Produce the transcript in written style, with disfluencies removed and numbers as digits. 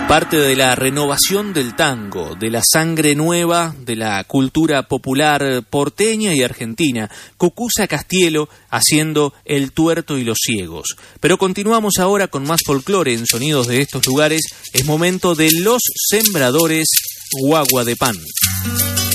Parte de la renovación del tango, de la sangre nueva, de la cultura popular porteña y argentina. Cucuza Castielo haciendo El tuerto y los ciegos. Pero continuamos ahora con más folclore en sonidos de estos lugares. Es momento de Los Sembradores Guagua de Pan.